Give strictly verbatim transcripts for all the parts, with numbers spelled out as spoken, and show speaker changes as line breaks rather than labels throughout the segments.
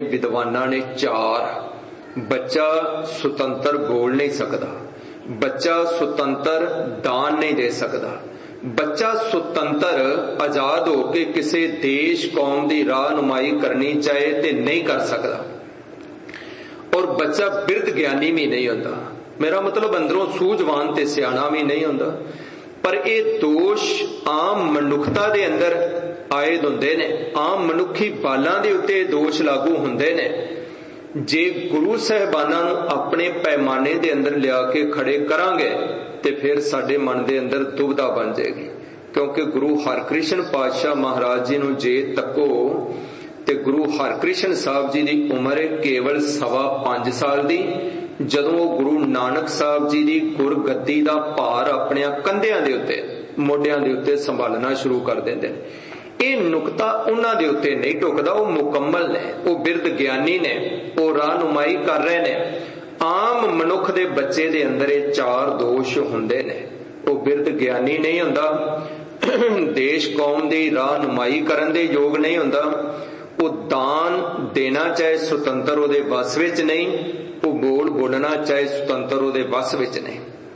विद्वानां ने चार। बच्चा सुतंत्र बोल नहीं सकता, बच्चा सुतंत्र दान नहीं दे सकता, बच्चा सुतंत्र आजाद होके किसी देश कौम की राहनुमाई करनी चाहे तो नहीं कर सकता, और बच्चा बिरध ज्ञानी भी नहीं होता। मेरा मतलब अंदरों सूझवान ते सियाणा भी नहीं होता। पर यह दोष आम मनुखता दे अंदर आए हुंदे ने, आम मनुखी बालां दे उत्ते दोष लागू हुंदे ने। जे गुरु साहिबानां नूं अपने पैमाने दे अंदर लिया के खड़े करांगे ते फिर साडे मन दे अंदर दुविधा बन जाएगी। क्योंकि गुरु हरकृष्ण पातशाह महाराज जी नूं जे तको ते गुरु हरकृष्ण साहब जी की उम्र है केवल सवा पांच साल की, जदों गुरु नानक साहब जी की गुरगद्दी का भार अपने कंधियां दे उत्ते मोढियां दे उत्ते संभालना शुरू कर देंदे ने। ये नुकता उन्हां दे उत्ते नहीं टुकदा, वो मुकम्मल ने, वो बिरध ज्ञानी ने, वो राहनुमाई कर रहे ने। आम मनुख दे बच्चे दे अंदर ये चार दोष हुंदे ने। वो बिरध ज्ञानी नहीं हुंदा, देश कौम दी राहनुमाई करन दे योग नहीं हुंदा, वो दान देना चाहे सुतंत्र उहदे वस विच नहीं, वो बोल बोलना चाहे सुतंत्र उहदे वस विच नहीं।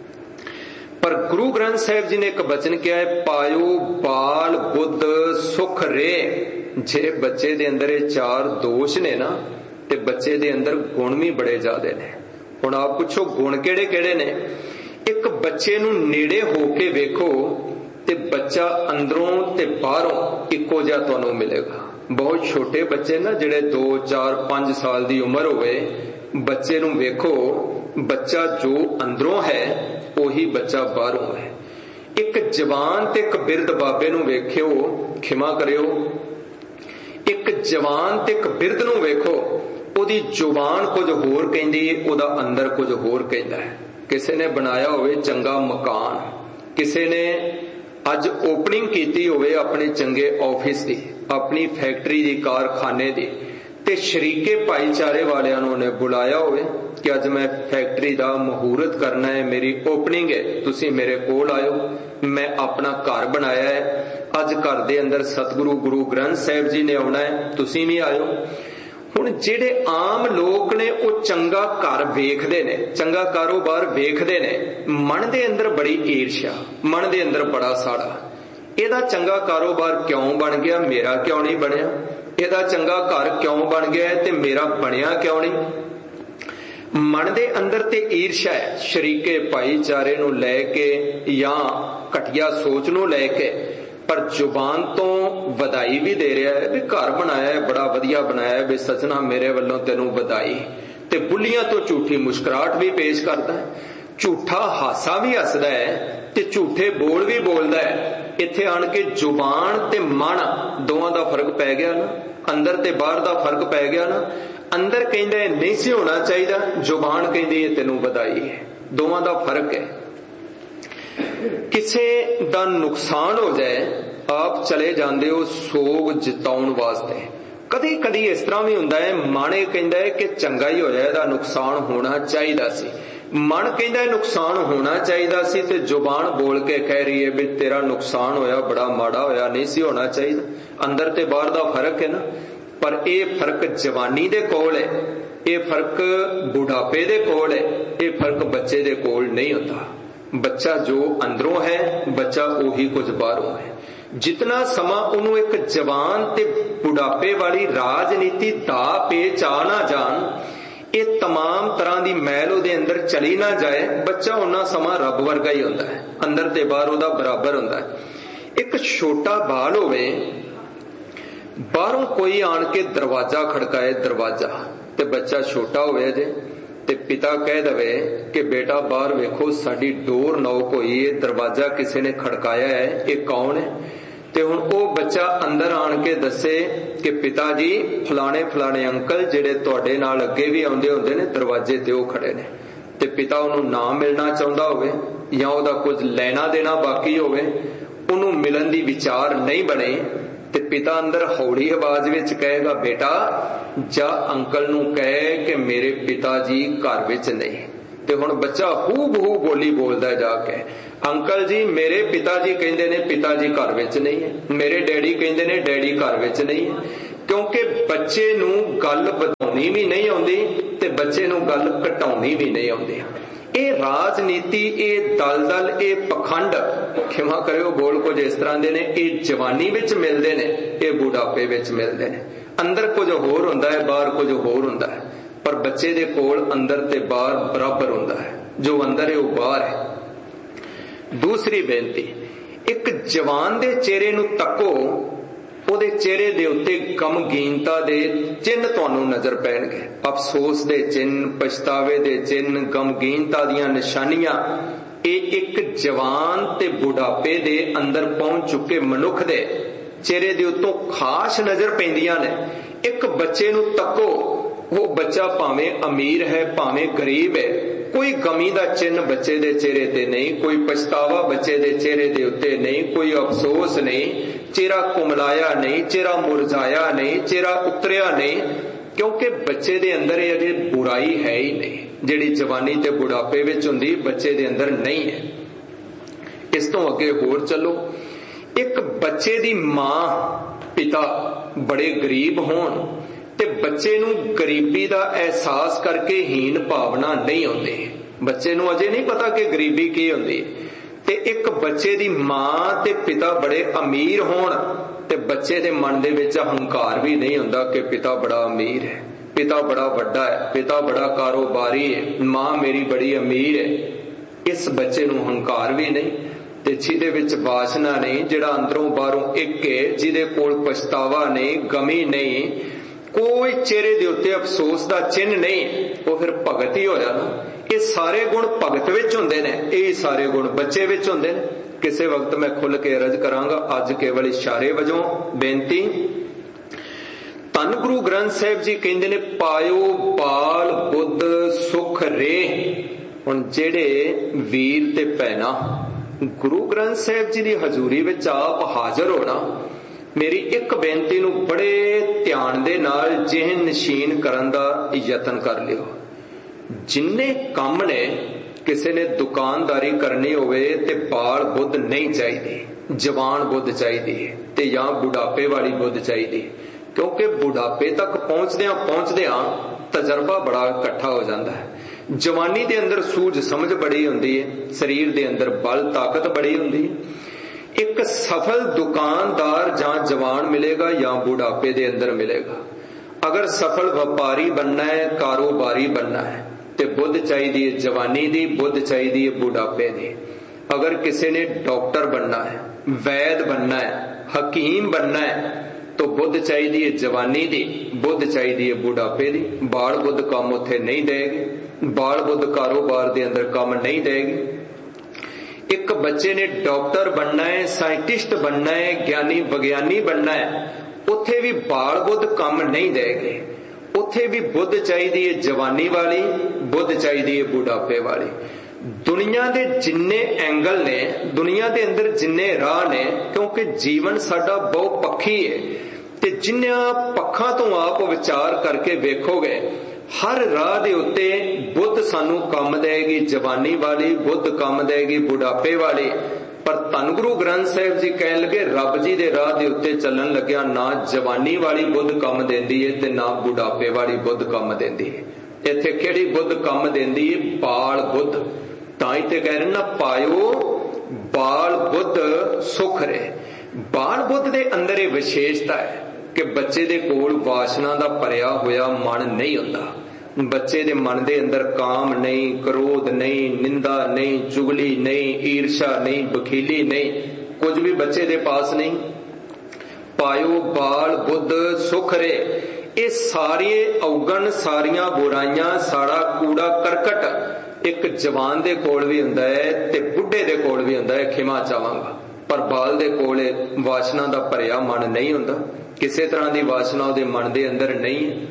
पर गुरु ग्रंथ साहिब जी ने एक वचन किया है, पायो बाल बुद्ध सुख रे। जे बच्चे दे अंदर ये चार दोष ने ना, ते बच्चे दे अंदर गुण भी बड़े ज्यादा ने। हुण आप पुछो गुण केड़े केड़े ने? एक बच्चे नूं नेड़े होके वेखो ते बच्चा अंदरों ते बाहरों इक्को जिहा तुहानूं मिलेगा। बहुत छोटे बच्चे ना जिहड़े दो चार पांच साल की उम्र होवे, बच्चे नूं वेखो, बच्चा जो अंदरों है उही बच्चा बाहरों है। एक जवान ते एक बिरध बाबे नूं वेखियो, खिमा करियो, एक जवान ते एक बिरध नूं वेखो, ओदी जुबान कुछ होर कहंदी है, ओदा अंदर कुछ होर कहंदा है। किसी ने बनाया होवे चंगा मकान, किसी ने अज ओपनिंग कीती होवे अपने चंगे ऑफिस दी, अपनी फैक्टरी दी, कारखाने दी, ते शरीके भाईचारे वालियां नूं ने बुलाया होवे कि अज मैं फैक्टरी दा मुहूर्त करना है, मेरी ओपनिंग है, तुसी मेरे कोल आयो, मैं अपना घर बनाया है, अज घर दे अंदर सतगुरु गुरु ग्रंथ साहिब जी ने आउणा है, तुसी भी आयो। हुण जिहड़े आम लोग ने वो चंगा घर वेखदे ने, चंगा कारोबार वेखदे ने, मन दे अंदर बड़ी ईर्ष्या, मन दे अंदर बड़ा साड़ा, ਇਹਦਾ चंगा कारोबार क्यों बन गया, मेरा क्यों नहीं बनया, ਇਹਦਾ चंगा घर क्यों बन गया ते मेरा बनया क्यों नहीं। मन दे अंदर ते ईर्ष्या है, शरीके भाईचारे नूं लैके या घटिया सोच नूं लैके, पर जुबान तो वधाई भी दे रहा है भी घर बनाया है, बड़ा वधिया बनाया है, भी सजना मेरे वालों तेनों वधाई, ते बुलियां तो झूठी मुस्कुराहट भी पेश करता है, झूठा हासा भी हसदा है ते झूठे बोल भी बोलदा है। इत्थे आण के जुबान ते मन दोवां दा फर्क पै गया ना, अंदर ते बाहर दा फर्क पै गया ना। अंदर कहंदा है नहीं सी होना चाहिए, जुबान कहंदी है तेनों वधाई है, दोवां दा फर्क है। किसी दा नुकसान हो जाए, आप चले जाते हो सोग जिताउण वास्ते, कदी कदी इस तरह भी हुंदा है, मन ये कहंदा है कि चंगा ही होया, इहदा नुकसान होना चाहिए सी, मन कहंदा है नुकसान होना चाहिए सी, ते जुबान बोल के कह रही है भी तेरा नुकसान होया, बड़ा माड़ा होया, नहीं सी होना चाहिए। अंदर ते बाहर दा फर्क है ना। पर यह फर्क जवानी दे कोल है, यह फर्क बुढ़ापे दे कोल है, यह फर्क बच्चे दे कोल नहीं होता। बच्चा जो अंदरों है, बच्चा उही कुछ बाहरों है। जितना समा उन्होंने एक जवान ते बुढ़ापे वाली राजनीति दा पेच आ ना जान, ये तमाम तरह की मैल उहदे अंदर चली ना जाए, बच्चा उन्ना समा रब वर्गा ही होंदा है, अंदर ते बाहर उहदा बराबर होंदा है। एक छोटा बाल होवे, बाहरों कोई आण के दरवाजा खड़काए, दरवाजा ते बच्चा छोटा होवे जे ते पिता कह दवे कि बेटा बाहर वेखो साडी डोर नॉक होई है, दरवाजा किसी ने खड़काया है, ये कौन है? ते हुण ओ बच्चा अंदर आण के दसे कि पिता जी फलाने फलाने अंकल जिहड़े तुहाडे नाल अगे भी आउंदे हुंदे ने, दरवाजे ते ओ खड़े ने। ते पिता उहनूं ना मिलना चाहुंदा होवे या उहदा कुछ लेना देना बाकी होवे, उहनूं मिलन दी विचार नहीं बने, ते पिता अंदर हौली आवाज विच कहेगा बेटा जा अंकल नूं कहे कि मेरे पिता जी घर विच नहीं। ते हुण बच्चा हू बहू बोली बोलदा जाके, अंकल जी मेरे पिताजी कहंदे ने पिताजी घर विच नहीं है, मेरे डैडी कहंदे ने डैडी घर विच नहीं है। क्योंकि बच्चे नूं गल ਵਧਾਉਣੀ भी नहीं आउंदी ते बच्चे नूं गल घटाउणी भी नहीं आउंदी। ਇਹ ਰਾਜਨੀਤੀ, ਇਹ ਦਲਦਲ, ਇਹ ਪਖੰਡ, ਖਿਮਾ ਕਰਿਓ ਬੋਲ ਕੁਝ ਇਸ ਤਰ੍ਹਾਂ ਦੇ ਨੇ, ਇਹ ਜਵਾਨੀ ਵਿੱਚ ਮਿਲਦੇ ਨੇ, ਇਹ ਬੁਢਾਪੇ ਵਿੱਚ ਮਿਲਦੇ ਨੇ। ਅੰਦਰ ਕੁਝ ਹੋਰ ਹੁੰਦਾ ਹੈ, ਬਾਹਰ ਕੁਝ ਹੋਰ ਹੁੰਦਾ ਹੈ, ਪਰ ਬੱਚੇ ਦੇ ਕੋਲ ਅੰਦਰ ਤੇ ਬਾਹਰ ਬਰਾਬਰ ਹੁੰਦਾ ਹੈ। ਜੋ ਅੰਦਰ ਹੈ ਉਹ ਬਾਹਰ ਹੈ। ਦੂਸਰੀ ਬੇਨਤੀ, ਇੱਕ ਜਵਾਨ ਦੇ ਚਿਹਰੇ ਨੂੰ ਤੱਕੋ, ਉਹਦੇ ਚਿਹਰੇ ਦੇ ਉੱਤੇ ਗਮਗੀਨਤਾ ਦੇ ਚਿੰਨ੍ਹ ਤੁਹਾਨੂੰ ਨਜ਼ਰ ਪੈਣਗੇ। ਅਫਸੋਸ ਦੇ ਚਿੰਨ੍ਹ, ਪਛਤਾਵੇ ਦੇ ਚਿੰਨ੍ਹ, ਗਮਗੀਨਤਾ ਦੀਆਂ ਨਿਸ਼ਾਨੀਆਂ, ਇਹ ਇੱਕ ਜਵਾਨ ਤੇ ਬੁਢਾਪੇ ਦੇ ਅੰਦਰ ਪਹੁੰਚ ਚੁੱਕੇ ਮਨੁੱਖ ਦੇ ਚਿਹਰੇ ਦੇ ਉੱਤੋਂ ਖਾਸ ਨਜ਼ਰ ਪੈਂਦੀਆਂ ਨੇ। ਇੱਕ ਬੱਚੇ ਨੂੰ ਤੱਕੋ, ਉਹ ਬੱਚਾ ਭਾਵੇਂ ਅਮੀਰ ਹੈ ਭਾਵੇਂ ਗਰੀਬ ਹੈ, ਕੋਈ ਗਮੀ ਦਾ ਚਿੰਨ੍ਹ ਬੱਚੇ ਦੇ ਚਿਹਰੇ ਤੇ ਨਹੀਂ, ਕੋਈ ਪਛਤਾਵਾ ਬੱਚੇ ਦੇ ਚਿਹਰੇ ਦੇ ਉੱਤੇ ਨਹੀਂ, ਕੋਈ ਅਫਸੋਸ ਨਹੀਂ, ਚਿਹਰਾ ਕੁਮਲਾਇਆ ਨਹੀਂ, ਚਿਹਰਾ ਮੁਰਝਾਇਆ ਨਹੀਂ, ਚਿਹਰਾ ਉਤਰਿਆ ਨਹੀਂ, ਕਿਉਂਕਿ ਬੱਚੇ ਦੇ ਅੰਦਰ ਇਹ ਅਜੇ ਬੁਰਾਈ ਹੈ ਹੀ ਨਹੀਂ। ਜਿਹੜੀ ਜਵਾਨੀ ਤੇ ਬੁਢਾਪੇ ਵਿੱਚ ਹੁੰਦੀ, ਬੱਚੇ ਦੇ ਅੰਦਰ ਨਹੀਂ ਹੈ। ਇਸ ਤੋਂ ਅੱਗੇ ਹੋਰ ਚੱਲੋ, ਇੱਕ ਬੱਚੇ ਦੀ ਮਾਂ ਪਿਤਾ ਬੜੇ ਗਰੀਬ ਹੋਣ ਤੇ ਬੱਚੇ ਨੂੰ ਗਰੀਬੀ ਦਾ ਅਹਿਸਾਸ ਕਰਕੇ ਹੀਨ ਭਾਵਨਾ ਨਹੀਂ ਆਉਂਦੀ। ਬੱਚੇ ਨੂੰ ਅਜੇ ਨਹੀਂ ਪਤਾ ਕਿ ਗਰੀਬੀ ਕੀ ਹੁੰਦੀ। ਤੇ ਇੱਕ ਬੱਚੇ ਦੀ ਮਾਂ ਤੇ ਪਿਤਾ ਬੜੇ ਅਮੀਰ ਹੋਣ ਤੇ ਬੱਚੇ ਦੇ ਮਨ ਦੇ ਵਿੱਚ ਹੰਕਾਰ ਵੀ ਨਹੀਂ ਹੁੰਦਾ ਕਿ ਪਿਤਾ ਬੜਾ ਅਮੀਰ ਹੈ, ਪਿਤਾ ਬੜਾ ਵੱਡਾ ਹੈ, ਪਿਤਾ ਬੜਾ ਕਾਰੋਬਾਰੀ ਹੈ, ਮਾਂ ਮੇਰੀ ਬੜੀ ਅਮੀਰ ਹੈ। ਇਸ ਬੱਚੇ ਨੂੰ ਹੰਕਾਰ ਵੀ ਨਹੀਂ ਤੇ ਜਿਹਦੇ ਵਿੱਚ ਵਾਸਨਾ ਨਹੀਂ, ਜਿਹੜਾ ਅੰਦਰੋਂ ਬਾਹਰੋਂ ਇੱਕ ਹੈ, ਜਿਹਦੇ ਕੋਲ ਪਛਤਾਵਾ ਨਹੀਂ, ਗਮੀ ਨਹੀਂ, ਕੋਈ ਚਿਹਰੇ ਦੇ ਉੱਤੇ ਅਫਸੋਸ ਦਾ ਚਿੰਨ੍ਹ ਨਹੀਂ, ਉਹ ਫਿਰ ਭਗਤ ਹੀ ਹੋਇਆ ਨਾ। ਇਹ ਸਾਰੇ ਗੁਣ ਭਗਤ ਵਿੱਚ ਹੁੰਦੇ ਨੇ, ਇਹ ਸਾਰੇ ਗੁਣ ਬੱਚੇ ਵਿੱਚ ਹੁੰਦੇ ਨੇ। ਕਿਸੇ ਵਕਤ ਮੈਂ ਖੁੱਲ ਕੇ ਅਰਜ਼ ਕਰਾਂਗਾ, ਅੱਜ ਕੇਵਲ ਇਸ਼ਾਰੇ ਵਜੋਂ ਬੇਨਤੀ। ਧੰਨ ਗੁਰੂ ਗ੍ਰੰਥ ਸਾਹਿਬ ਜੀ ਕਹਿੰਦੇ ਨੇ, ਪਾਇਓ ਬਾਲ ਬੁੱਧ ਸੁਖ ਰੇ। ਹੁਣ ਜਿਹੜੇ ਵੀਰ ਤੇ ਭੈਣਾਂ ਗੁਰੂ ਗ੍ਰੰਥ ਸਾਹਿਬ ਜੀ ਦੀ ਹਜ਼ੂਰੀ ਵਿੱਚ ਆਪ ਹਾਜ਼ਰ ਹੋਣਾ, ਮੇਰੀ ਇੱਕ ਬੇਨਤੀ ਨੂੰ ਬੜੇ ਧਿਆਨ ਦੇ ਨਾਲ ਜਿਹਨ ਨਸ਼ੀਨ ਕਰਨ ਦਾ ਯਤਨ ਕਰ ਲਿਓ। ਜਿੰਨੇ ਕੰਮ ਨੇ, ਕਿਸੇ ਨੇ ਦੁਕਾਨਦਾਰੀ ਕਰਨੀ ਹੋਵੇ ਤੇ ਬਾਲ ਬੁੱਧ ਨਹੀਂ ਚਾਹੀਦੀ, ਜਵਾਨ ਬੁੱਧ ਚਾਹੀਦੀ ਹੈ ਤੇ ਜਾਂ ਬੁਢਾਪੇ ਵਾਲੀ ਬੁੱਧ ਚਾਹੀਦੀ, ਕਿਉਂਕਿ ਬੁਢਾਪੇ ਤੱਕ ਪਹੁੰਚਦਿਆਂ ਪਹੁੰਚਦਿਆਂ ਤਜਰਬਾ ਬੜਾ ਇਕੱਠਾ ਹੋ ਜਾਂਦਾ ਹੈ। ਜਵਾਨੀ ਦੇ ਅੰਦਰ ਸੂਝ ਸਮਝ ਬੜੀ ਹੁੰਦੀ ਹੈ, ਸਰੀਰ ਦੇ ਅੰਦਰ ਬਲ ਤਾਕਤ ਬੜੀ ਹੁੰਦੀ ਹੈ। ਇੱਕ ਸਫਲ ਦੁਕਾਨਦਾਰ ਜਾਂ ਜਵਾਨ ਮਿਲੇਗਾ ਜਾਂ ਬੁਢਾਪੇ ਦੇ ਅੰਦਰ ਮਿਲੇਗਾ। ਅਗਰ ਸਫਲ ਵਪਾਰੀ ਬਣਨਾ ਹੈ, ਕਾਰੋਬਾਰੀ ਬਣਨਾ ਹੈ ਤੇ ਬੁੱਧ ਚਾਹੀਦੀ ਹੈ ਜਵਾਨੀ ਦੀ, ਬੁੱਧ ਚਾਹੀਦੀ ਹੈ ਬੁਢਾਪੇ ਦੀ। ਅਗਰ ਕਿਸੇ ਨੇ ਡਾਕਟਰ ਬਣਨਾ ਹੈ, ਵੈਦ ਬਣਨਾ ਹੈ, ਹਕੀਮ ਬਣਨਾ ਹੈ ਤਾਂ ਬੁੱਧ ਚਾਹੀਦੀ ਹੈ ਜਵਾਨੀ ਦੀ, ਬੁੱਧ ਚਾਹੀਦੀ ਹੈ ਬੁਢਾਪੇ ਦੀ। ਬਾਲ ਬੁੱਧ ਕੰਮ ਉੱਥੇ ਨਹੀਂ ਦੇਗੀ, ਬਾਲ ਬੁੱਧ ਕਾਰੋਬਾਰ ਦੇ ਅੰਦਰ ਕੰਮ ਨਹੀਂ ਦੇਗੀ। ਇੱਕ ਬੱਚੇ ਨੇ ਡਾਕਟਰ ਬਣਨਾ ਹੈ, ਸਾਇੰਟਿਸਟ ਬਣਨਾ ਹੈ, ਗਿਆਨੀ ਵਿਗਿਆਨੀ ਬਣਨਾ ਹੈ, ਉੱਥੇ ਵੀ ਬਾਲ ਬੁੱਧ ਕੰਮ ਨਹੀਂ ਦੇਗੇ। ਉੱਥੇ ਵੀ ਬੁੱਧ ਚਾਹੀਦੀ ਹੈ ਜਵਾਨੀ ਵਾਲੀ, ਬੁੱਧ ਚਾਹੀਦੀ ਹੈ ਬੁਢਾਪੇ ਵਾਲੀ। ਦੁਨੀਆ ਦੇ ਜਿੰਨੇ ਐਂਗਲ ਨੇ, ਦੁਨੀਆ ਦੇ ਅੰਦਰ ਜਿੰਨੇ ਰਾਹ ਨੇ, ਕਿਉਂਕਿ ਜੀਵਨ ਸਾਡਾ ਬਹੁ ਪੱਖੀ ਹੈ ਤੇ ਜਿੰਨਿਆਂ ਪੱਖਾਂ ਤੋਂ ਆਪ ਵਿਚਾਰ ਕਰਕੇ ਵੇਖੋਗੇ, ਹਰ ਰਾਹ ਦੇ ਉੱਤੇ ਬੁੱਧ ਸਾਨੂੰ ਕੰਮ ਦੇਗੀ ਜਵਾਨੀ ਵਾਲੀ, ਬੁੱਧ ਕੰਮ ਦੇਗੀ ਬੁਢਾਪੇ ਵਾਲੀ। ਪਰ ਧੰਨ ਗੁਰੂ ਗ੍ਰੰਥ ਸਾਹਿਬ ਜੀ ਕਹਿਣ ਲੱਗੇ, ਰੱਬ ਜੀ ਦੇ ਰਾਹ ਦੇ ਉੱਤੇ ਚੱਲਣ ਲੱਗਿਆ ਨਾ ਜਵਾਨੀ ਵਾਲੀ ਬੁੱਧ ਕੰਮ ਦਿੰਦੀ ਹੈ ਤੇ ਨਾ ਬੁਢਾਪੇ ਵਾਲੀ ਬੁੱਧ ਕੰਮ ਦਿੰਦੀ ਹੈ। ਇੱਥੇ ਕਿਹੜੀ ਬੁੱਧ ਕੰਮ ਦਿੰਦੀ ਹੈ? ਬਾਲ ਬੁੱਧ। ਤਾਂ ਹੀ ਤੇ ਕਹਿ ਰਹੇ ਨਾ, ਪਾਇਓ ਬਾਲ ਬੁੱਧ ਸੁਖ ਰੇ। ਬਾਲ ਬੁੱਧ ਦੇ ਅੰਦਰ ਇਹ ਵਿਸ਼ੇਸ਼ਤਾ ਹੈ ਕਿ ਬੱਚੇ ਦੇ ਕੋਲ ਵਾਸਨਾ ਦਾ ਭਰਿਆ ਹੋਇਆ ਮਨ ਨਹੀਂ ਹੁੰਦਾ। ਬੱਚੇ ਦੇ ਮਨ ਦੇ ਅੰਦਰ ਕਾਮ ਨਹੀਂ, ਕ੍ਰੋਧ ਨਹੀਂ, ਨਿੰਦਾ ਨਹੀਂ, ਚੁਗਲੀ ਨਹੀਂ, ਈਰਸ਼ਾ ਨਹੀਂ, ਬਖੀਲੀ ਨਹੀਂ, ਕੁਝ ਵੀ ਬੱਚੇ ਦੇ ਪਾਸ ਨਹੀਂ। ਪਾਇਓ ਬਾਲ ਬੁੱਧ ਸੁਖ ਰੇ। ਇਹ ਸਾਰੇ ਔਗਣ, ਸਾਰੀਆਂ ਬੁਰਾਈਆਂ, ਸਾਰਾ ਕੂੜਾ ਕਰਕਟ ਇੱਕ ਜਵਾਨ ਦੇ ਕੋਲ ਵੀ ਹੁੰਦਾ ਹੈ ਤੇ ਬੁੱਢੇ ਦੇ ਕੋਲ ਵੀ ਹੁੰਦਾ ਹੈ, ਖਿਮਾ ਚਾਹਾਂਗਾ। ਪਰ ਬਾਲ ਦੇ ਕੋਲ ਵਾਸਨਾ ਦਾ ਭਰਿਆ ਮਨ ਨਹੀਂ ਹੁੰਦਾ, ਕਿਸੇ ਤਰ੍ਹਾਂ ਦੀ ਵਾਸਨਾ ਉਹਦੇ ਮਨ ਦੇ ਅੰਦਰ ਨਹੀਂ ਹੈ।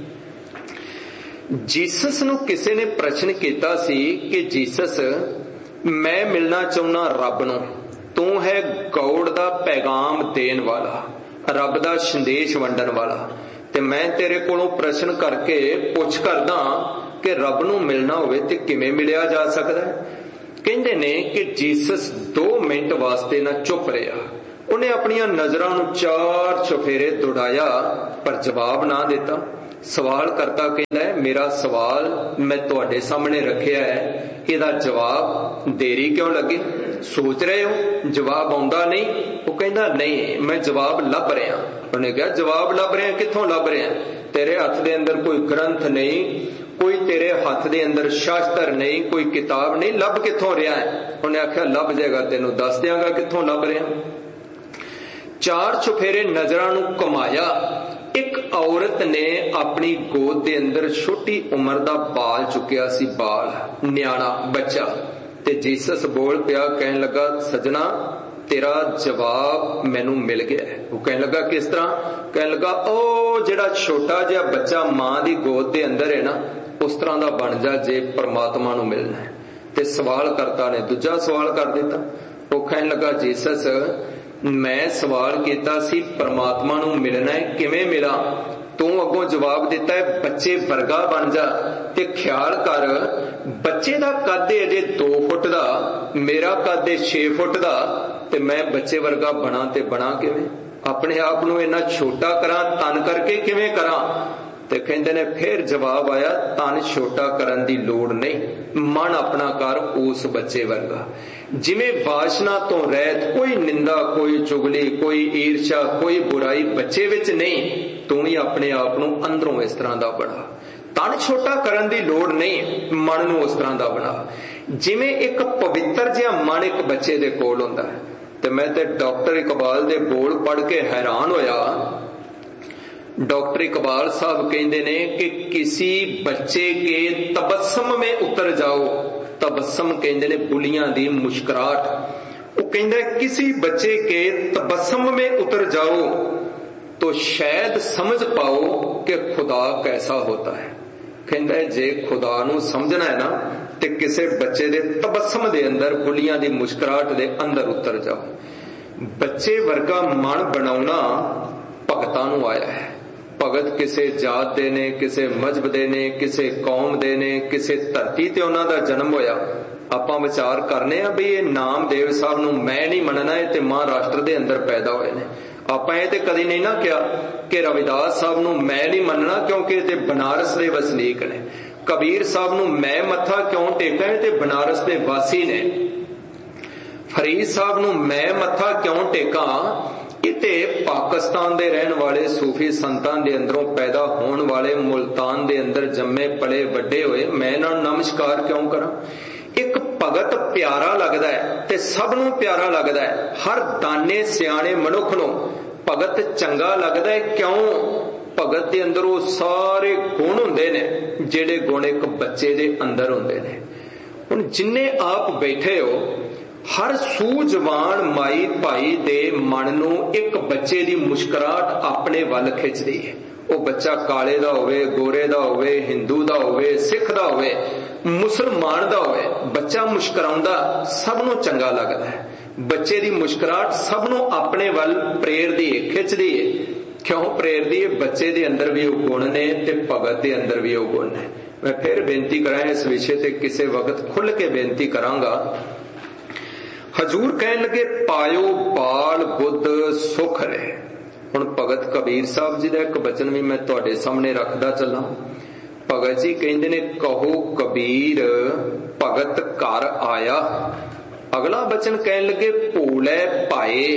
ਜੀਸਸ ਨੂੰ ਕਿਸੇ ਨੇ ਪ੍ਰਸ਼ਨ ਕੀਤਾ ਸੀ ਕਿ ਜੀਸਸ, ਮੈਂ ਮਿਲਣਾ ਚਾਹੁੰਦਾ ਰੱਬ ਨੂੰ, ਤੂੰ ਹੈ ਗੌੜ ਦਾ ਪੈਗਾਮ ਦੇਣ ਵਾਲਾ, ਰੱਬ ਦਾ ਸੰਦੇਸ਼ ਵੰਡਣ ਵਾਲਾ, ਤੇ ਮੈਂ ਤੇਰੇ ਕੋਲੋਂ ਪ੍ਰਸ਼ਨ ਕਰਕੇ ਪੁੱਛ ਕਰਦਾ ਕਿ ਰੱਬ ਨੂੰ ਮਿਲਣਾ ਹੋਵੇ ਤੇ ਕਿਵੇਂ ਮਿਲਿਆ ਜਾ ਸਕਦਾ ਹੈ। ਕਹਿੰਦੇ ਨੇ ਕਿ ਜੀਸਸ ਦੋ ਮਿੰਟ ਵਾਸਤੇ ਨਾ ਚੁੱਪ ਰਿਹਾ, ਉਹਨੇ ਆਪਣੀਆਂ ਨਜ਼ਰਾਂ ਨੂੰ ਚਾਰ ਚੁਫੇਰੇ ਦੌੜਾਇਆ ਪਰ ਜਵਾਬ ਨਾ ਦਿੱਤਾ। सवाल करता कहता है मेरा सवाल मैं तुहाडे सामने रखिया है, इहदा जवाब देरी क्यों लगी? सोच रहे हो जवाब आउंदा नहीं? वो कहता नहीं मैं जवाब लभ रहा। उन्हें कहा जवाब लभ रहा, कित्थों लभ रहा? तेरे हथ दे अंदर कोई ग्रंथ नहीं, कोई तेरे हथ दे अंदर शास्त्र नहीं, कोई किताब नहीं, लभ कित्थों रहा है? उन्हें आख्या लभ जाएगा, तेनों दस दियांगा कित्थों लभ रहा। चार चुफेरे नजरां नूं घुमाया। एक औरत ने अपनी गोद दे अंदर छोटी उम्र दा बाल चुकिया सी, बाल न्याणा बच्चा। ते जीसस बोल पिया, कहन लगा सजना तेरा जवाब मैनू मिल गया है। वो कहने लगा किस तरह? कहने लगा ओ जिहड़ा छोटा जिहा बच्चा मां दी गोद दे अंदर है ना, उस तरह दा बन जा जे परमात्मा नू मिलना है। ते सवाल करता ने दूजा सवाल कर दिता। वो कहने लगा जीसस मैं सवाल किया सी परमात्मा नू मिलना है, किवें मिला? तू अगों जवाब दिता है बच्चे वर्गा बन जा। ते ख्याल कर बच्चे दा कद अजे दो फुट दा, मेरा कद छे फुट दा, ते मैं बच्चे वर्गा बना ते बना किवें? अपने आप नू इन्ना छोटा करा तन करके किवें करा? ते कहंदे ने फिर जवाब आया तन छोटा करन दी लोड़ नहीं, मन अपना कर उस बच्चे वर्गा जिवें वासना तो रहत, कोई निंदा कोई चुगली कोई ईर्षा कोई बुराई बच्चे विच नहीं, तू ही अपने आप नू अंदरों इस तरह दा बना। तन छोटा करन दी लोड़ नहीं, मन नू उस तरह दा बना जिवें एक पवित्र जिहा मन एक बच्चे दे कोल हुंदा है। ते मैं ते डॉक्टर इकबाल दे बोल पढ़ के हैरान होया। डॉक्टर इकबाल साहब कहते ने कि किसी बच्चे के तबस्सम में उतर जाओ, तबस्सम कहते ने बुलियां दी मुस्कुराहट। वो कहता है किसी बच्चे के तबस्सम में उतर जाओ तो शायद समझ पाओ कि खुदा कैसा होता है। कहता है जे खुदा नू समझना है ना ते किसी बच्चे दे तबस्सम दे अंदर बुलियां दी मुस्कुराहट दे अंदर उतर जाओ। बच्चे वर्गा मन बनाउणा भगतां नू आया है। भगत किसे जात दे ने, किसे मजहब दे ने, किसे कौम दे ने, किसे धरती ते उन्हां दा जन्म होया। आपां विचार करने आ भी ये नामदेव साहब नू मैं नहीं मनना, है ते महाराष्ट्र दे अंदर पैदा होए ने। आपां ये ते कदी नहीं ना किया कि रविदास साहब नू मैं नहीं मनना क्योंकि ते बनारस दे वसनीक ने। कबीर साहब नू मैं मत्था क्यों टेका है ते बनारस दे वासी ने। फरीद साहब नू मैं मत्था क्यों टेका, इते पाकिस्तान दे रहन वाले सूफी संतां दे अंदरों पैदा होने वाले मुल्तान दे अंदर जम्मे पले वड्डे होए, मैं इन्हां नूं नमस्कार क्यों करा। एक भगत प्यारा लगदा है ते सब नूं प्यारा लगदा है। हर दाने सियाणे मनुख नूं भगत चंगा लगदा है। क्यों? भगत दे अंदर वो सारे गुण हुंदे ने जिहड़े गुण एक बच्चे दे अंदर हुंदे ने। हुण जिन्ने आप बैठे हो, हर सूझवान माई भाई दे मन नू एक बच्चे दी मुस्कुराहट अपने वल खिंचदी है। वो बच्चा काले दा होवे, गोरे दा होवे, हिंदू दा होवे, सिख दा होवे, मुसलमान दा होवे, बच्चा मुस्कुराउंदा सब नू चंगा लगदा है। बच्चे दी मुस्कुराहट सब नू अपने वल प्रेरदी है, खिंचदी है। क्यों प्रेरदी है? बच्चे दे अंदर भी वो गुण ने ते भगत दे अंदर भी वो गुण ने। मैं फिर बेनती करा इस विषय ते किसी वक्त खुल के बेनती करांगा। हजूर कहन लगे पायो बाल बुद्ध सुख रहे। हुण भगत कबीर साहब जी दा एक बचन भी मैं तुहाडे सामने रखदा चला। भगत जी कहंदे ने कहो कबीर भगत घर आया। अगला बचन कहन लगे भोले पाए,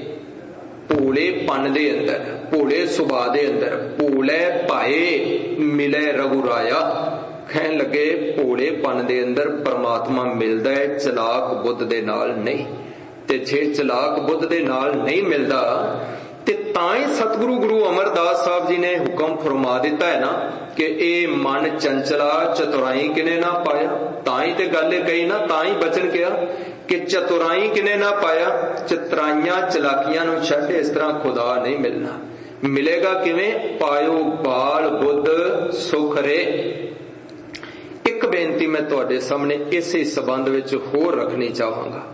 भोले पन दे अंदर, भोले सुभा दे अंदर, भोले पाए मिले रघुराया। कहन लगे भोलेपन दे अंदर परमात्मा मिलदा है, चलाक बुद्ध दे नाल नहीं। ते जे चलाक बुद्ध दे नाल नहीं मिलदा ते ताई सतगुरु गुरु अमरदास साहब जी ने हुक्म फरमा दिता है ना कि ए मन चंचला चतुराई किने ना पाया। ताई ते गल कही ना, ताई बचन किया कि चतुराई किने ना पाया। चतुराइयां चलाकियां नूं छड्ड इस तरह खुदा नहीं मिलना। मिलेगा किवें? पायो बाल बुद्ध सुख रे। एक बेनती मैं तुहाडे सामने इसे संबंध विच होर रखनी चाहांगा।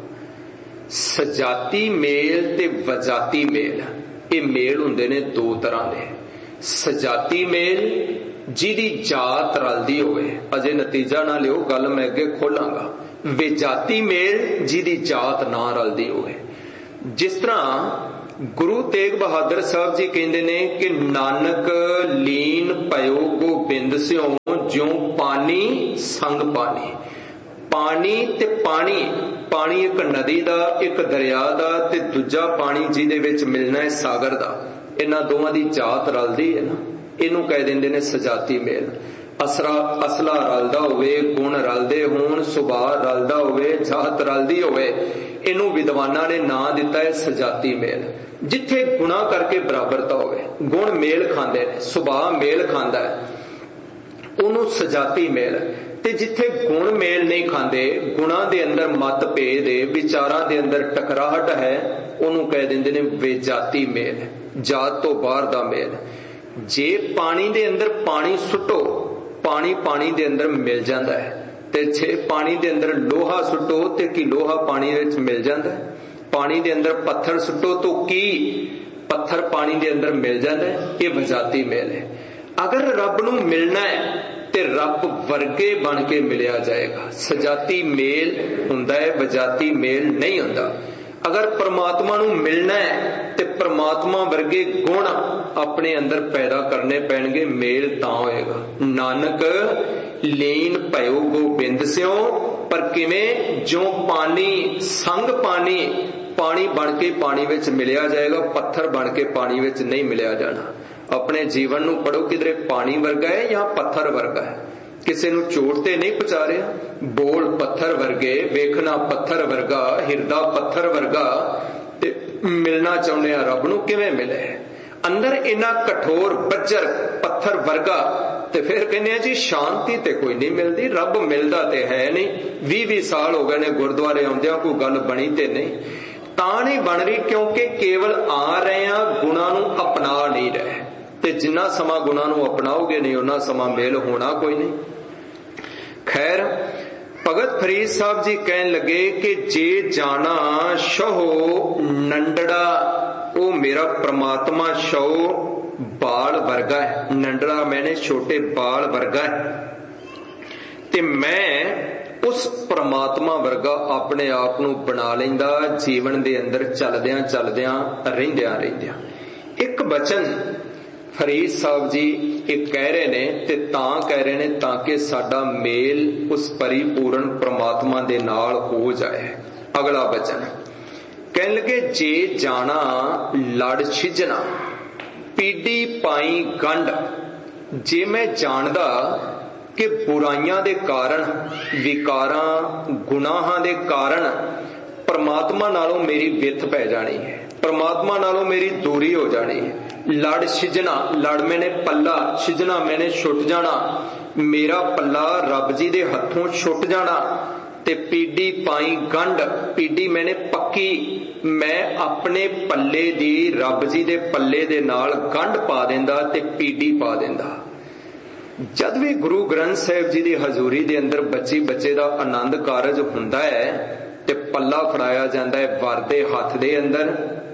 सजाती मेल ते वजाती मेल, ये मेल हुंदे ने दो तरह दे। सजाती मेल जिहदी जात रलदी होवे, अजे नतीजा ना लियो, गल मैं अगे खोलांगा। विजाती मेल जिहदी जात ना रलदी होवे। जिस तरह गुरु तेग बहादुर साहब जी कहते ने कि नानक लीन पयो गोबिंद स्यों ज्यों पानी संग पानी। पानी ते पानी, पानी एक नदी दा, एक दरिया दा, ते दूजा पानी जिहदे विच मिलना है सागर दा। इन्हां दोवां दी जात रलदी है ना, इनू कह दिंदे ने सजाती मेल। असरा असला रलदा होवे, गुण रलदे होण, सुभाअ रलदा होवे, जात रलदी होवे, इनू विद्वानां ने नां दिता है सजाती मेल। जिथे गुणा करके बराबरता होवे, गुण मेल खांदे ने, सुभाअ मेल खांदा है, उहनू सजाती मेल। ते जिथे गुण मेल नहीं खांदे, गुणां दे अंदर मतभेद है, विचारां दे अंदर टकराहट है, उहनू कह दिंदे ने विजाती मेल, जात तो बाहर दा मेल। जे पानी दे अंदर पानी सुटो, पानी पानी दे अंदर मिल जाता है, ते जे पानी दे अंदर लोहा सुटो ते की लोहा पानी विच मिल जाता है। पानी दे अंदर पत्थर सुटो तो की पत्थर पानी दे अंदर मिल जाता है। ये विजाती मेल है। अगर रब नू मिलना है ते रब वर्गे बन के मिलिया जाएगा। सजाती मेल हुंदा है, विजाती मेल नहीं हुंदा। अगर परमात्मा नू मिलना है ते परमात्मा वर्गे गुण अपने अंदर पैदा करने पैणगे, मेल तां होएगा। नानक लीन पयो गोबिंद स्यों, पर किवें जो पानी संग पानी, पानी बन के पानी विच मिलिया जाएगा, पत्थर बन के पानी विच नहीं मिलिया जाना। अपने जीवन नू पढ़ो, किधरे पानी वर्गा है या पत्थर वर्गा है। किसी नू चोट ते नहीं पहुंचा रहा, बोल पत्थर वर्गे, वेखना पत्थर वर्गा, हिरदा पत्थर वर्गा, ते मिलना चाहुंदे आ रब नू किवें मिले। अंदर इन्ना कठोर बज्जर पत्थर वर्गा, ते फिर कहने जी शांति ते कोई नहीं मिलती, रब मिलदा ते है नहीं। भी भी साल हो गए ने गुरुद्वारे आउंदियां, कोई गल बनी ते नहीं। तां नहीं बन रही क्योंकि केवल आ रहे हैं, गुणां नू अपना नहीं रहे। ते जिन्ना समा गुणां नू अपनाओगे नहीं, उन्ना समा मेल होना कोई नहीं। खैर, भगत फरीद साहब जी कहन लगे कि जे जाना शहो नंडड़ा, ओ मेरा परमात्मा शहो बाल वर्गा है। नंडड़ा मैंने छोटे बाल वर्गा है, ते मैं उस परमात्मा वर्गा अपने आप नू बना लेंदा जीवन दे अंदर चलदियां चलदियां रहिंदियां रहिंदियां। एक बचन फरीद साहब जी एक कह रहे ने, ते तां कह रहे ने ताकि साडा मेल उस परिपूर्ण परमात्मा दे नाल हो जाए। अगला बचन कहन लगे, जे जाना लड़ छिजना पीड़ी पाई गंढ। जे मैं जानदा कि बुराइयां दे कारण, विकारां गुनाहां दे कारण परमात्मा नालों मेरी विथ पै जानी है, परमात्मा नालों मेरी दूरी हो जानी है। लड़ छिजना, लड़ मैंने पल्ला, छिजना मैंने छुट जाना, मेरा पल्ला रब जी दे हथों छुट जाना। ते पीड़ी पाई गंढ, पीड़ी मैंने पक्की, मैं अपने पल्ले दी रब जी दे पल्ले दे नाल गंढ पा देंदा ते पीड़ी पा देंदा। जद भी गुरु ग्रंथ साहिब जी दी हजूरी दे अंदर बच्ची बच्चे दा आनंद कारज हुंदा है, ते पल्ला फड़ाया जांदा है वर दे हथ दे अंदर,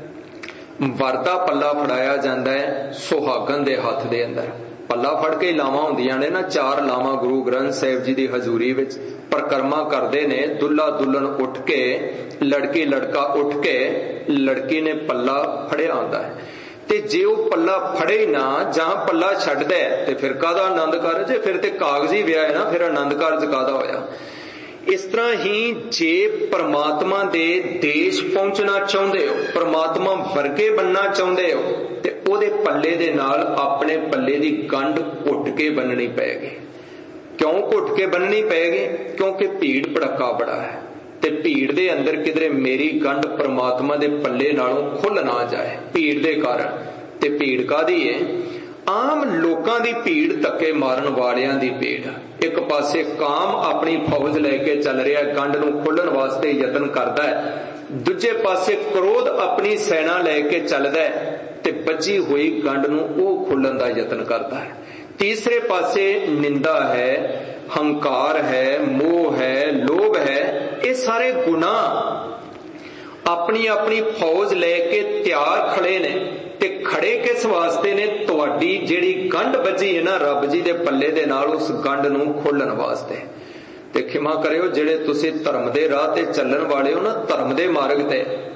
वरदा पल्ला फड़ाया जाता है सुहागन दे हाथ दे अंदर। पल्ला फड़ के लावां हुंदियां ने ना, चार लावां गुरु ग्रंथ साहिब जी दी हजूरी विच परिक्रमा करदे ने। दुल्ला दुल्हन उठ के, लड़की लड़का उठ के, लड़की ने पल्ला फड़िया हुंदा है। ते जे वो पल्ला फड़े ना, जहां पल्ला छड्डदा है, ते फिर काहदा आनंद कारज है, फिर ते कागजी विआह है ना, फिर आनंद कारज काहदा होया। इस तरह ही जे परमात्मा दे देश पहुंचना चाहुंदे हो, परमात्मा वर्गे बनना चाहुंदे हो, ते ओदे पल्ले दे नाल अपने पल्ले दी गंढ घुट के बननी पैगी। क्यों घुट के बननी पैगी? क्योंकि भीड़ भड़का बड़ा है, ते भीड़ दे अंदर किधरे मेरी गंढ परमात्मा दे पल्ले नालों खुल ना जाए भीड़ दे कारण। ते भीड़ कादी है? आम लोकां दी भीड़, धक्के मारन वालियां दी भीड़। एक पासे काम अपनी फौज लेके चल रहा है, गंढ नूं खोलण वास्ते यतन करदा है। दूजे पासे क्रोध अपनी सेना लेके चलदा है, ते बची हुई गंढ नूं ओह खोलण दा यतन करदा है। तीसरे पासे निंदा है, हंकार है, मोह है, लोभ है। ये सारे गुनाह अपनी अपनी फौज लेके तैयार खड़े ने। ते खड़े किस वास्ते ने? तुहाडी जिहड़ी गंढ बजी है ना रब जी दे पल्ले दे नाल, उस गंढ नूं खोलण वास्ते। ते खिमा करियो, जिहड़े तुसीं धर्म दे राह ते चलण वाले हो ना, धर्म दे मार्ग ते,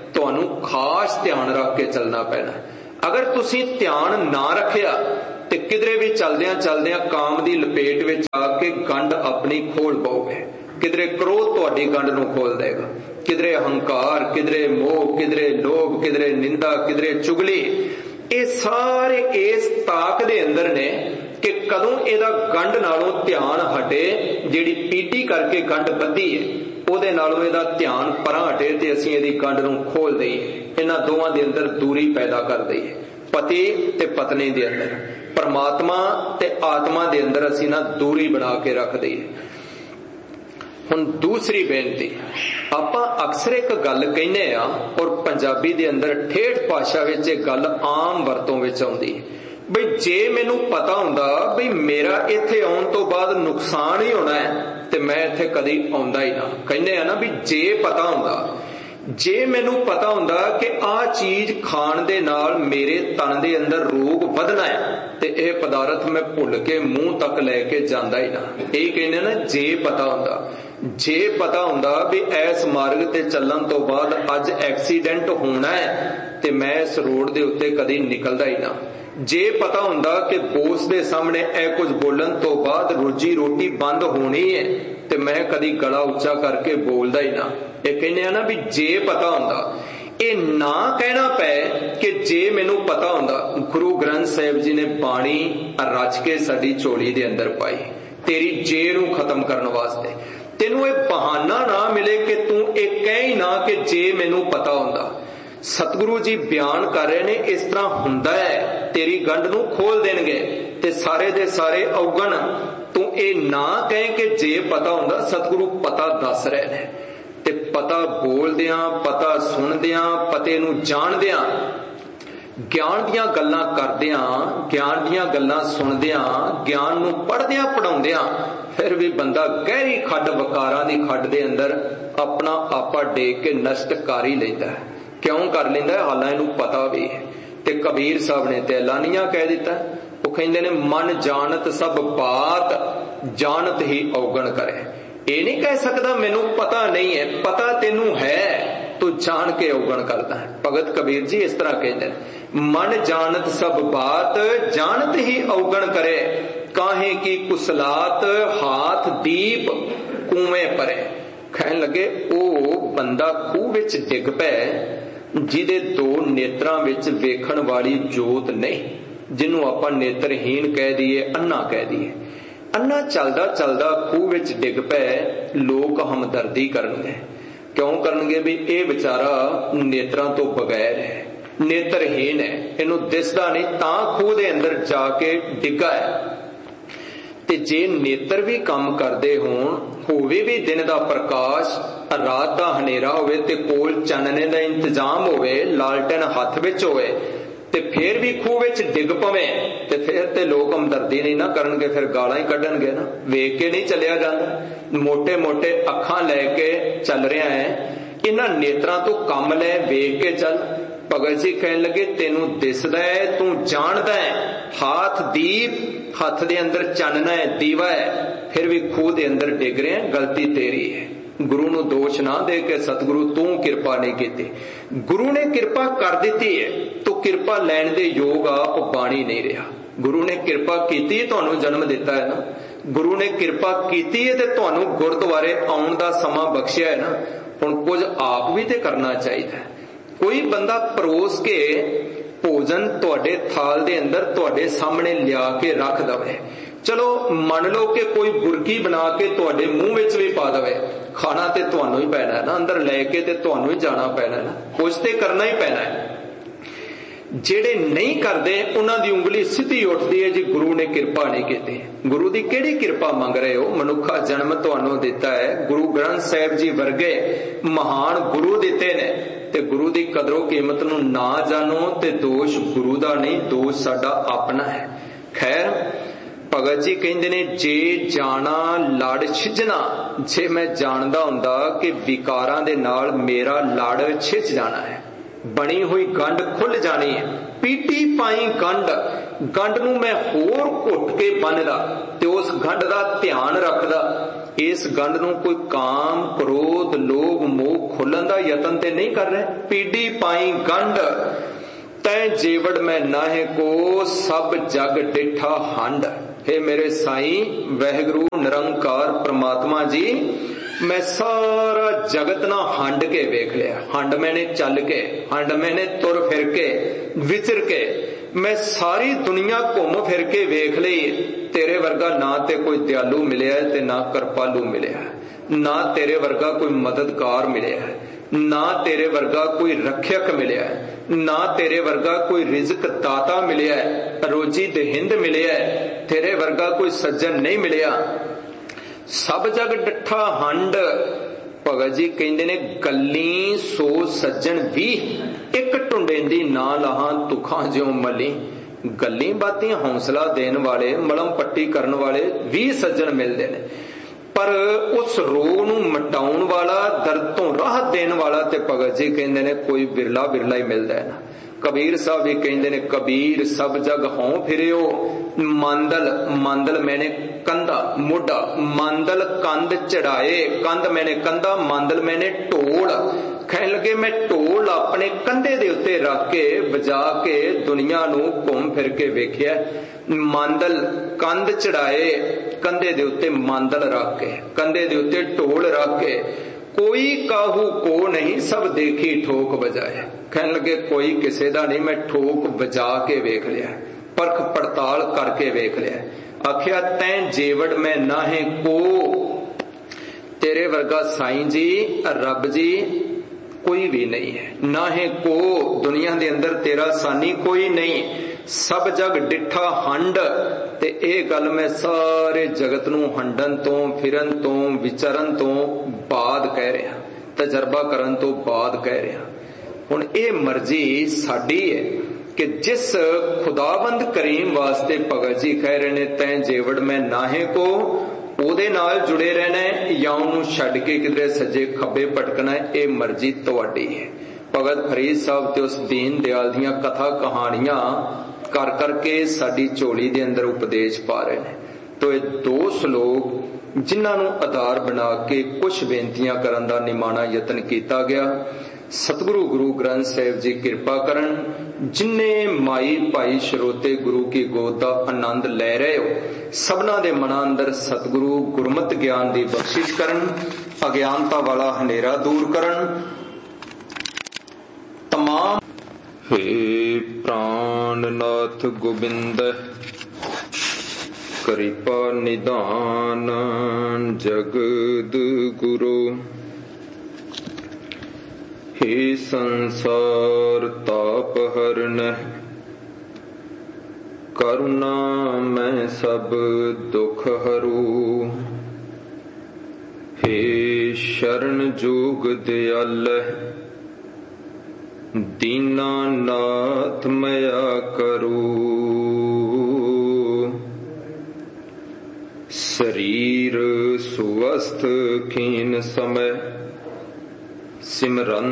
ਤੁਹਾਨੂੰ ਖਾਸ ਧਿਆਨ ਰੱਖ ਕੇ ਚੱਲਣਾ ਪੈਣਾ। ਅਗਰ ਤੁਸੀਂ ਧਿਆਨ ਨਾ ਰੱਖਿਆ ਤੇ ਕਿਧਰੇ ਵੀ ਚਲਦਿਆਂ ਚਲਦਿਆਂ ਕਾਮ ਦੀ ਲਪੇਟ ਵਿੱਚ ਆ ਕੇ ਗੰਢ ਆਪਣੀ ਖੋਲ ਪਾਓਗੇ। ਕਿਧਰੇ ਕ੍ਰੋਧ ਤੁਹਾਡੀ ਗੰਢ ਨੂੰ ਖੋਲ ਦੇਗਾ, ਕਿਧਰੇ ਅਹੰਕਾਰ, ਕਿਧਰੇ ਮੋਹ, ਕਿਧਰੇ ਲੋਭ, ਕਿਧਰੇ ਨਿੰਦਾ, ਕਿਧਰੇ ਚੁਗਲੀ। ਇਹ ਸਾਰੇ ਇਸ ਤਾਕ ਦੇ ਅੰਦਰ ਨੇ ਕਿ ਕਦੋਂ ਇਹਦਾ ਗੰਢ ਨਾਲੋਂ ਧਿਆਨ ਹਟੇ, ਜਿਹੜੀ ਪੀਟੀ ਕਰਕੇ ਗੰਢ ਬੱਧੀ ਹੈ ਉਹਦੇ ਨਾਲੋਂ ਇਹਦਾ ਧਿਆਨ ਪਰਾਂ ਹਟੇ ਤੇ ਅਸੀਂ ਇਹਦੀ ਗੰਢ ਨੂੰ ਖੋਲ ਦਈਏ। ਇਹਨਾਂ ਦੋਵਾਂ ਦੇ ਅੰਦਰ ਦੂਰੀ ਪੈਦਾ ਕਰ ਦਈਏ। ਪਤੀ ਤੇ ਪਤਨੀ ਦੇ ਅੰਦਰ, ਪਰਮਾਤਮਾ ਤੇ ਆਤਮਾ ਦੇ ਅੰਦਰ ਅਸੀਂ ਨਾ ਦੂਰੀ ਬਣਾ ਕੇ ਰੱਖ ਦਈਏ। ਹੁਣ ਦੂਸਰੀ ਬੇਨਤੀ, ਆਪਾਂ ਅਕਸਰ ਇੱਕ ਗੱਲ ਕਹਿੰਦੇ ਆ ਔਰ ਪੰਜਾਬੀ ਦੇ ਅੰਦਰ ਠੇਠ ਭਾਸ਼ਾ ਵਿੱਚ ਇਹ ਗੱਲ ਆਮ ਵਰਤੋਂ ਵਿੱਚ ਆਉਂਦੀ ਹੈ, ਬਈ ਜੇ ਮੈਨੂੰ ਪਤਾ ਹੁੰਦਾ ਬਈ ਮੇਰਾ ਇੱਥੇ ਆਉਣ ਤੋਂ ਬਾਅਦ ਨੁਕਸਾਨ ਹੀ ਹੋਣਾ ਹੈ ਤੇ ਮੈਂ ਇੱਥੇ ਕਦੀ ਆਉਂਦਾ ਹੀ ਨਾ। ਕਹਿੰਦੇ ਆ ਨਾ ਵੀ ਜੇ ਪਤਾ ਹੁੰਦਾ, ਜੇ ਮੈਨੂੰ ਪਤਾ ਹੁੰਦਾ ਕਿ ਆਹ ਚੀਜ਼ ਖਾਣ ਦੇ ਨਾਲ ਮੇਰੇ ਤਨ ਦੇ ਅੰਦਰ ਰੋਗ ਵਧਣਾ ਹੈ ਤੇ ਇਹ ਪਦਾਰਥ ਮੈਂ ਭੁੱਲ ਕੇ ਮੂੰਹ ਤੱਕ ਲੈ ਕੇ ਜਾਂਦਾ ਹੀ ਨਾ। ਇਹ ਕਹਿੰਦੇ ਨਾ ਜੇ ਪਤਾ ਹੁੰਦਾ। ਜੇ ਪਤਾ ਹੁੰਦਾ ਵੀ ਇਸ ਮਾਰਗ ਤੇ ਚੱਲਣ ਤੋਂ ਬਾਅਦ ਅੱਜ ਐਕਸੀਡੈਂਟ ਹੋਣਾ ਹੈ ਤੇ ਮੈਂ ਇਸ ਰੋਡ ਦੇ ਉੱਤੇ ਕਦੀ ਨਿਕਲਦਾ ਹੀ ਨਾ। ਜੇ ਪਤਾ ਹੁੰਦਾ ਕਿ ਬੋਸ ਦੇ ਸਾਹਮਣੇ ਇਹ ਕੁਝ ਬੋਲਣ ਤੋਂ ਬਾਅਦ ਰੋਜੀ ਰੋਟੀ ਬੰਦ ਹੋਣੀ ਹੈ ਤੇ ਮੈਂ ਕਦੀ ਗਲਾ ਉੱਚਾ ਕਰਕੇ ਬੋਲਦਾ ਹੀ ਨਾ। ਇਹ ਕਹਿੰਦੇ ਆ ਨਾ ਵੀ ਜੇ ਪਤਾ ਹੁੰਦਾ। ਇਹ ਨਾ ਕਹਿਣਾ ਪਏ ਕਿ ਜੇ ਮੈਨੂੰ ਪਤਾ ਹੁੰਦਾ। ਗੁਰੂ ਗ੍ਰੰਥ ਸਾਹਿਬ ਜੀ ਨੇ ਬਾਣੀ ਰਚ ਕੇ ਸਾਡੀ ਝੋਲੀ ਦੇ ਅੰਦਰ ਪਾਈ, ਤੇਰੀ ਜੇ ਨੂੰ ਖਤਮ ਕਰਨ ਵਾਸਤੇ। ਤੈਨੂੰ ਇਹ ਬਹਾਨਾ ਨਾ ਮਿਲੇ ਕਿ ਤੂੰ ਇਹ ਕਹਿ ਹੀ ਨਾ ਕਿ ਜੇ ਮੈਨੂੰ ਪਤਾ ਹੁੰਦਾ। ਸਤਿਗੁਰੂ ਜੀ ਬਿਆਨ ਕਰ ਰਹੇ ਨੇ ਇਸ ਤਰ੍ਹਾਂ ਹੁੰਦਾ ਹੈ, ਤੇਰੀ ਗੰਢ ਨੂੰ ਖੋਲ ਦੇਣਗੇ ਤੇ ਸਾਰੇ ਦੇ ਸਾਰੇ ਔਗਣ। ਤੂੰ ਇਹ ਨਾ ਕਹੇ ਕਿ ਜੇ ਪਤਾ ਹੁੰਦਾ। ਸਤਿਗੁਰੂ ਪਤਾ ਦੱਸ ਰਹੇ ਨੇ ਤੇ ਪਤਾ ਬੋਲਦਿਆਂ, ਪਤਾ ਸੁਣਦਿਆਂ, ਪਤੇ ਨੂੰ ਜਾਣਦਿਆਂ, ਗਿਆਨ ਦੀਆਂ ਗੱਲਾਂ ਕਰਦਿਆਂ, ਗਿਆਨ ਦੀਆਂ ਗੱਲਾਂ ਸੁਣਦਿਆਂ, ਗਿਆਨ ਨੂੰ ਪੜ੍ਹਦਿਆਂ ਪੜਾਉਂਦਿਆਂ ਫਿਰ ਵੀ ਬੰਦਾ ਗਹਿਰੀ ਖੱਡ ਵਿਕਾਰਾਂ ਦੀ ਖੱਡ ਦੇ ਅੰਦਰ ਆਪਣਾ ਆਪਾ ਡੇਕ ਕੇ ਨਸ਼ਟ ਕਰ ਹੀ ਲੈਂਦਾ। ਕਿਉਂ ਕਰ ਲੈਂਦਾ? ਹਾਲਾਂ ਇਹਨੂੰ ਪਤਾ ਵੀ ਹੈ। ਤੇ ਕਬੀਰ ਸਾਹਿਬ ਨੇ ਤੇ ਐਲਾਨੀਆਂ ਕਹਿ ਦਿੱਤਾ। ਉਹ ਕਹਿੰਦੇ ਨੇ ਮਨ ਜਾਣਤ ਸਭ ਬਾਤ, ਜਾਣਤ ਹੀ ਔਗਣ ਕਰੇ। ਇਹ ਨਹੀਂ ਕਹਿ ਸਕਦਾ ਮੈਨੂੰ ਪਤਾ ਨਹੀਂ ਹੈ, ਪਤਾ ਤੈਨੂੰ ਹੈ, ਤੂੰ ਜਾਣ ਕੇ ਔਗਣ ਕਰਦਾ ਹੈ। ਭਗਤ ਕਬੀਰ ਜੀ ਇਸ ਤਰ੍ਹਾਂ ਕਹਿੰਦੇ, ਮਨ ਜਾਣਤ ਸਭ ਬਾਤ, ਜਾਣਤ ਹੀ ਔਗਣ ਕਰੇ। ਕਾਹੇ ਕੀ ਕੁਸਲਾਤ, ਹਾਥ ਦੀਪ ਕੂਵੇਂ ਪਰੇ। ਕਹਿਣ ਲੱਗੇ ਉਹ ਬੰਦਾ ਖੂਹ ਵਿੱਚ ਡਿੱਗ ਪਏ ਜਿਹਦੇ ਦੋ ਨੇਤਰਾਂ ਵਿੱਚ ਵੇਖਣ ਵਾਲੀ ਜੋਤ ਨਹੀਂ, ਜਿਹਨੂੰ ਆਪਾਂ ਨੇਤਰਹੀਣ ਕਹਿ ਦਈਏ, ਅੰਨਾ ਕਹਿ ਦਈਏ। ਅੰਨਾ ਚੱਲਦਾ ਚੱਲਦਾ ਖੂਹ ਵਿੱਚ ਡਿੱਗ ਪਏ। ਲੋਕ ਹਮਦਰਦੀ ਕਰਨਗੇ। ਕਿਉਂ ਕਰਨਗੇ? ਵੀ ਇਹ ਵਿਚਾਰਾ ਨੇਤਰਾਂ ਤੋਂ ਬਗੈਰ ਹੈ, ਨੇਤਰਹੀਣ ਹੈ, ਇਹਨੂੰ ਦਿਸਦਾ ਨਹੀਂ, ਤਾਂ ਖੂਹ ਦੇ ਅੰਦਰ ਜਾ ਕੇ ਡਿੱਗਾ ਹੈ। ਤੇ ਜੇ ਨੇਤਰ ਵੀ ਕੰਮ ਕਰਦੇ ਹੋਣ, ਹੋਵੇ ਵੀ ਦਿਨ ਦਾ ਪ੍ਰਕਾਸ਼, ਰਾਤ ਦਾ ਹਨੇਰਾ ਹੋਵੇ ਤੇ ਕੋਲ ਚਾਨਣੇ ਦਾ ਇੰਤਜ਼ਾਮ ਹੋਵੇ, ਲਾਲਟਨ ਹੱਥ ਵਿੱਚ ਹੋਵੇ, ਤੇ ਫੇਰ ਵੀ ਖੂਹ ਵਿੱਚ ਡਿੱਗ ਪਵੇ ਤੇ ਫੇਰ ਤੇ ਲੋਕ ਹਮਦਰਦੀ ਨਹੀਂ ਨਾ ਕਰਨਗੇ, ਫਿਰ ਗਾਲਾਂ ਹੀ ਕੱਢਣਗੇ ਨਾ। ਵੇਖ ਕੇ ਨਹੀਂ ਚੱਲਿਆ ਜਾਂਦਾ। ਮੋਟੇ ਮੋਟੇ ਅੱਖਾਂ ਲੈ ਕੇ ਚੱਲ ਰਿਹਾ ਹੈ, ਇਹਨਾਂ ਨੇਤਰਾਂ ਤੋਂ ਕੰਮ ਲੈ, ਵੇਖ ਕੇ ਚੱਲ। ਭਗਤ ਜੀ ਕਹਿਣ ਲੱਗੇ ਤੈਨੂੰ ਦਿਸਦਾ ਹੈ, ਤੂੰ ਜਾਣਦਾ ਹੈ, ਹਾਥ ਦੀਪ, ਹੱਥ ਦੇ ਅੰਦਰ ਚਾਨਣਾ ਹੈ, ਦੀਵਾ ਹੈ, ਫਿਰ ਵੀ ਖੂਹ ਦੇ ਅੰਦਰ ਡਿੱਗ ਰਿਹਾ, ਗਲਤੀ ਤੇਰੀ ਹੈ। ਗੁਰੂ ਨੂੰ ਦੋਸ਼ ਨਾ ਦੇ ਕੇ ਸਤਿਗੁਰੂ ਤੂੰ ਕਿਰਪਾ ਨਹੀਂ ਕੀਤੀ। ਗੁਰੂ ਨੇ ਕਿਰਪਾ ਕਰ ਦਿੱਤੀ ਹੈ, ਤੂੰ ਕਿਰਪਾ ਲੈਣ ਦੇ ਯੋਗ ਆਪ ਬਾਣੀ ਨਹੀਂ ਰਿਹਾ। ਗੁਰੂ ਨੇ ਕਿਰਪਾ ਕੀਤੀ, ਤੁਹਾਨੂੰ ਜਨਮ ਦਿੱਤਾ ਹੈ ਨਾ। ਗੁਰੂ ਨੇ ਕਿਰਪਾ ਕੀਤੀ ਹੈ ਤੇ ਤੁਹਾਨੂੰ ਗੁਰਦੁਆਰੇ ਆਉਣ ਦਾ ਸਮਾਂ ਬਖਸ਼ਿਆ ਹੈ ਨਾ। ਹੁਣ ਕੁਝ ਆਪ ਵੀ ਤੇ ਕਰਨਾ ਚਾਹੀਦਾ। ਕੋਈ ਬੰਦਾ ਪਰੋਸ ਕੇ ਭੋਜਨ ਤੁਹਾਡੇ ਥਾਲ ਦੇ ਅੰਦਰ ਤੁਹਾਡੇ ਸਾਹਮਣੇ ਲਿਆ ਕੇ ਰੱਖ ਦਵੇ, ਚਲੋ ਮੰਨ ਲਓ ਕਿ ਕੋਈ ਬੁਰਕੀ ਬਣਾ ਕੇ ਤੁਹਾਡੇ ਮੂੰਹ ਵਿੱਚ ਵੀ ਪਾ ਦਵੇ, ਖਾਣਾ ਤੇ ਤੁਹਾਨੂੰ ਹੀ ਪੈਣਾ ਨਾ, ਅੰਦਰ ਲੈ ਕੇ ਤੇ ਤੁਹਾਨੂੰ ਹੀ ਜਾਣਾ ਪੈਣਾ ਨਾ, ਕੁਝ ਤੇ ਕਰਨਾ ਹੀ ਪੈਣਾ ਹੈ। ਜਿਹੜੇ ਨਹੀਂ ਕਰਦੇ ਉਹਨਾਂ ਦੀ ਉਂਗਲੀ ਸਿੱਧੀ ਉੱਠਦੀ ਹੈ ਜੀ ਗੁਰੂ ਨੇ ਕਿਰਪਾ ਨਹੀਂ ਕੀਤੀ। ਗੁਰੂ ਦੀ ਕਿਹੜੀ ਕਿਰਪਾ ਮੰਗ ਰਹੇ ਹੋ? ਮਨੁੱਖਾ ਜਨਮ ਤੁਹਾਨੂੰ ਦਿੱਤਾ ਹੈ, ਗੁਰੂ ਗ੍ਰੰਥ ਸਾਹਿਬ ਜੀ ਵਰਗੇ ਮਹਾਨ ਗੁਰੂ ਦਿੱਤੇ ਨੇ, ਤੇ ਗੁਰੂ ਦੀ ਕਦਰੋਂ ਕੀਮਤ ਨੂੰ ਨਾ ਜਾਣੋ ਤੇ ਦੋਸ਼ ਗੁਰੂ ਦਾ ਨਹੀਂ, ਦੋਸ਼ ਸਾਡਾ ਆਪਣਾ ਹੈ। ਖੈਰ ਭਗਤ ਜੀ ਕਹਿੰਦੇ ਨੇ ਜੇ ਜਾਣਾ ਲੜ ਛਿਜਣਾ। ਜੇ ਮੈਂ ਜਾਣਦਾ ਹੁੰਦਾ ਕਿ ਵਿਕਾਰਾਂ ਦੇ ਨਾਲ ਮੇਰਾ ਲੜ ਛਿਜ ਜਾਣਾ ਹੈ, बनी हुई गंढ खुल जानी है। पीटी पाई गंढ, गंढ नूं मैं होर घुट के बन्नदा ते उस गंढ दा ध्यान रखदा। इस गंढ नूं कोई काम, क्रोध, लोभ, मोह खोलन दा यतन ते नहीं कर रहा। पीटी पाई गंढ तै जेवड़ में नाहे को सब जग डिठा हंड। हे मेरे साईं वाहिगुरु निरंकार परमात्मा जी, मैं सारा जगत ना हंड के वेख लिया। हंड मैंने चल के, हंड मैंने तुर फिर के, विचर के, मैं सारी दुनिया घूम फिर के वेख ली। तेरे वर्गा ना ते कोई दयालु मिलिया ते ना कृपालु मिलिया, ना तेरे वर्गा कोई मददगार मिलिया, ना तेरे वर्गा कोई रक्षक मिलिया, ना तेरे वर्गा कोई रिज़्क दाता मिलिया, रोजी देहिंद मिलिया। तेरे वर्गा कोई सज्जन नहीं मिलिया। सब जग डिठा हंड। भगत जी कहंदे ने गल्ली सो सज्जन भी एक टुंडेंदी ना लाहां तुखां ज्यों मली। गल्ली बातें हौसला देने वाले, मलम पट्टी करने वाले भी सज्जन मिलते हैं, पर उस रोग नूं मटाउण वाला, दर्द तो राहत देने वाला ते भगत जी कहंदे ने कोई बिरला बिरला ही मिलता है ना। कबीर साहब भी कहंदे ने कबीर सब जग हों फिरियो मांदल। मांदल मैंने कंधा मोढ़ा, मांदल कंध चढ़ाए। कंध मैंने कंधा, मांदल मैंने ढोल। कहने लगे मैं ढोल अपने कंधे दे उत्ते रख के बजा के दुनिया नूं घूम फिर के वेखिया। मांदल कंध चढ़ाए, कंधे दे उत्ते मांदल रख के, कंधे दे उत्ते ढोल रख के। कोई काहू को नहीं सब देखी ठोक बजाए। कहने लगे कोई किसे दा नहीं, मैं ठोक बजा के वेख लिया, परख पड़ताल करके वेख लिया। आखिया तैं जेवड़ में नाहे को। तेरे वर्गा साईं जी, रब जी कोई भी नहीं है। नाहे को दुनिया दे अंदर तेरा सानी कोई नहीं। सब जग डिठा हंड। ते ए गल मैं सारे जगत नूं हंडन तो, फिरन तो, विचरन तो बाद कह रहा, तजर्बा करन तो बाद कह रहा। हुण ए मर्जी साडी है कि जिस खुदाबंद करीम वास्ते भगत जी कह रहे ने तैं जेवड़ में नाहे को, ओदे नाल जुड़े रहना है या उन्होंने छड्ड के किधरे सज्जे खब्बे भटकना है, ये मर्जी तुहाडी है। भगत फरीद साहब ते उस दीन दयाल दियां कथा कहानियां कर करके साडी झोली दे अंदर उपदेश पा रहे हैं। तो ये दो श्लोक जिन्हां नूं आधार बना के कुछ बेनतियां करन दा निमाणा यतन किया गया। सतगुरु गुरु ग्रंथ साहिब जी कृपा करन। जिन्ने माई भाई श्रोते गुरु की गोद का आनंद ले रहे हो, सबना दे मनां अंदर सतगुरु गुरमत ज्ञान की बख्शिश करन, अज्ञानता वाला हनेरा दूर करन। तमाम हे प्राणनाथ गोबिंद कृपा निधान जगद गुरु। हे संसार ताप हरन करुणा मैं सब दुख हरू। हे शरण जोग दयाल दीना नाथ मया करू। शरीर सुवस्थ खीन समय सिमरन